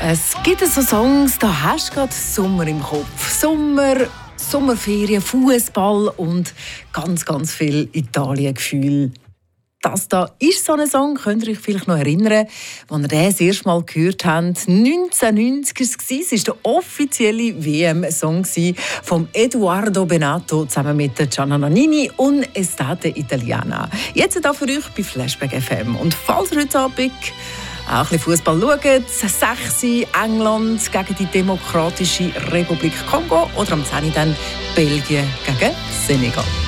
Es gibt so Songs, da hast du gerade Sommer im Kopf. Sommerferien, Fußball und ganz viel Italien-Gefühl. Das da ist so ein Song, könnt ihr euch vielleicht noch erinnern, als ihr den das erste Mal gehört habt. 1990 war es. Es war der offizielle WM-Song von Edoardo Bennato zusammen mit Gianna Nannini und Estate Italiana. Jetzt hier für euch bei Flashback FM. Und falls ihr heute Abend auch ein bisschen Fußball schaut, 6 England gegen die Demokratische Republik Kongo oder am 10 dann Belgien gegen Senegal.